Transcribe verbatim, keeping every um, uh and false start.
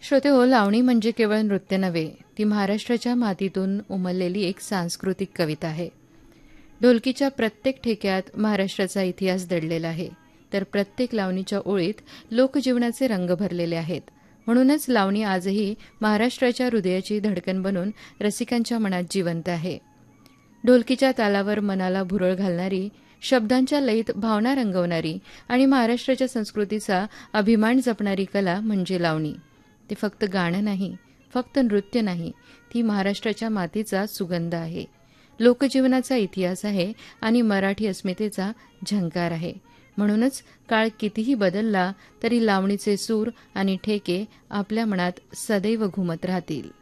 श्रोतेहो, लावणी म्हणजे केवळ नृत्य नव्हे, ती महाराष्ट्राच्या मातीतून उमललेली एक सांस्कृतिक कविता आहे. ढोलकीच्या प्रत्येक ठेक्यात महाराष्ट्राचा इतिहास दडलेला आहे, तर प्रत्येक लावणीच्या ओळीत लोकजीवनाचे रंग भरलेले आहेत. म्हणूनच लावणी आजही महाराष्ट्राच्या हृदयाची धडकन बनून रसिकांच्या मनात जिवंत आहे. ढोलकीच्या तालावर मनाला भुरळ घालणारी, शब्दांच्या लयीत भावना रंगवणारी आणि महाराष्ट्राच्या संस्कृतीचा अभिमान जपणारी कला म्हणजे लावणी. ते फक्त गाणं नाही, फक्त नृत्य नाही, ती महाराष्ट्राच्या मातीचा सुगंध आहे, लोकजीवनाचा इतिहास आहे आणि मराठी अस्मितेचा झंकार आहे. म्हणूनच काळ कितीही बदलला तरी लावणीचे सूर आणि ठेके आपल्या मनात सदैव घुमत राहतील.